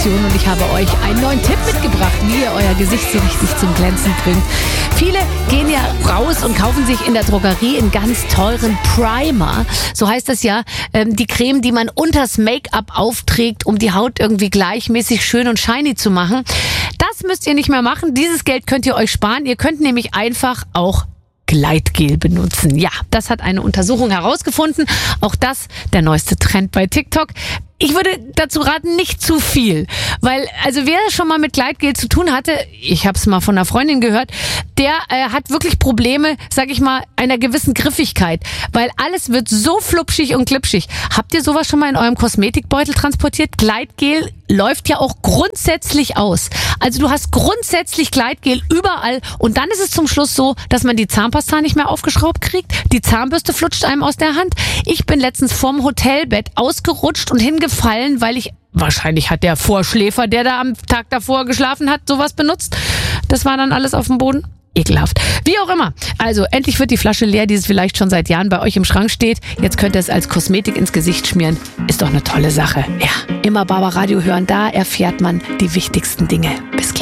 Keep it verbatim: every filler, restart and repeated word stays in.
Redaktion und ich habe euch einen neuen Tipp mitgebracht, wie ihr euer Gesicht so richtig zum Glänzen bringt. Viele gehen ja raus und kaufen sich in der Drogerie einen ganz teuren Primer. So heißt das ja, ähm, die Creme, die man unters Make-up aufträgt, um die Haut irgendwie gleichmäßig schön und shiny zu machen. Das müsst ihr nicht mehr machen. Dieses Geld könnt ihr euch sparen. Ihr könnt nämlich einfach auch Gleitgel benutzen. Ja, das hat eine Untersuchung herausgefunden. Auch das der neueste Trend bei TikTok. Ich würde dazu raten, nicht zu viel, weil also wer schon mal mit Gleitgel zu tun hatte, ich habe es mal von einer Freundin gehört, der äh, hat wirklich Probleme, sag ich mal, einer gewissen Griffigkeit, weil alles wird so flupschig und glitschig. Habt ihr sowas schon mal in eurem Kosmetikbeutel transportiert? Gleitgel läuft ja auch grundsätzlich aus. Also du hast grundsätzlich Gleitgel überall und dann ist es zum Schluss so, dass man die Zahnpasta nicht mehr aufgeschraubt kriegt, die Zahnbürste flutscht einem aus der Hand. Ich bin letztens vorm Hotelbett ausgerutscht und hingefallen, weil ich, wahrscheinlich hat der Vorschläfer, der da am Tag davor geschlafen hat, sowas benutzt. Das war dann alles auf dem Boden. Ekelhaft. Wie auch immer. Also endlich wird die Flasche leer, die es vielleicht schon seit Jahren bei euch im Schrank steht. Jetzt könnt ihr es als Kosmetik ins Gesicht schmieren. Ist doch eine tolle Sache. Ja, immer Barbaradio hören, da erfährt man die wichtigsten Dinge. Bis